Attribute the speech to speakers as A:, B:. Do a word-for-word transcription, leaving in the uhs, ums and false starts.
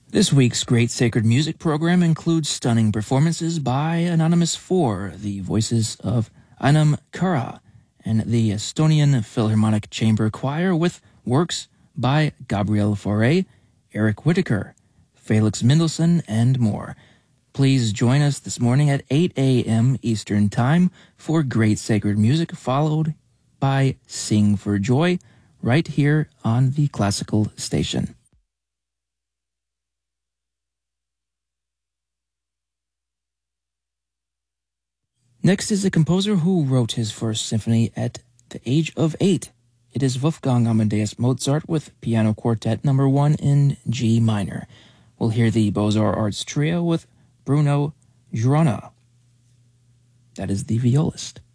A: This week's Great Sacred Music program includes stunning performances by Anonymous four, the voices of Anam Kara, and the Estonian Philharmonic Chamber Choir with works by Gabriel Fauré, Eric Whittaker, Felix Mendelssohn, and more. Please join us this morning at eight a.m. Eastern Time for Great Sacred Music, followed by Sing for Joy, right here on the Classical Station. Next is a composer who wrote his first symphony at the age of eight. It is Wolfgang Amadeus Mozart with Piano Quartet number one in G minor. We'll hear the Beaux-Arts Arts Trio with Bruno Girona. That is the violist.